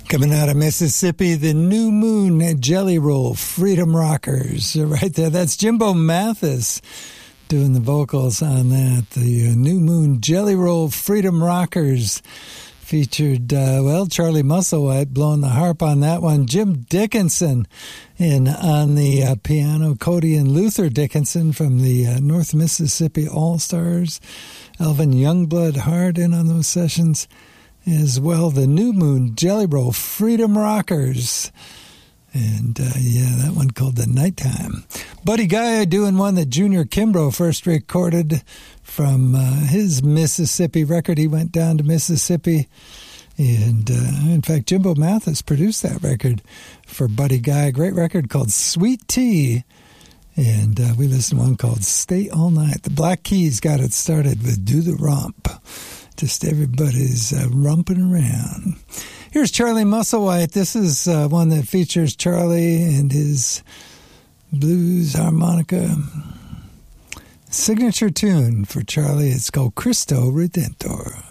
Coming out of Mississippi, the New Moon Jelly Roll Freedom Rockers. Right there, that's Jimbo Mathis doing the vocals on that. The New Moon Jelly Roll Freedom Rockers featured, Charlie Musselwhite blowing the harp on that one. Jim Dickinson on the piano. Cody and Luther Dickinson from the North Mississippi All-Stars. Alvin Youngblood Hart in on those sessions as well. The New Moon Jelly Roll Freedom Rockers. And, that one called The Nighttime. Buddy Guy doing one that Junior Kimbrough first recorded from his Mississippi record. He went down to Mississippi. And, in fact, Jimbo Mathis produced that record for Buddy Guy. A great record called Sweet Tea. And we listened to one called Stay All Night. The Black Keys got it started with Do the Romp. Just everybody's romping around. Here's Charlie Musselwhite. This is one that features Charlie and his blues harmonica. Signature tune for Charlie. It's called Cristo Redentor.